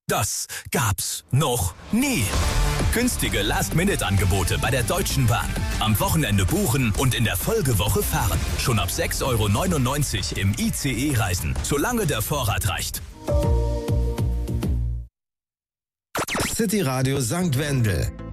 Das gab's noch nie. Günstige Last-Minute-Angebote bei der Deutschen Bahn. Am Wochenende buchen und in der Folgewoche fahren. Schon ab 6,99 € im ICE reisen, solange der Vorrat reicht. City Radio St. Wendel.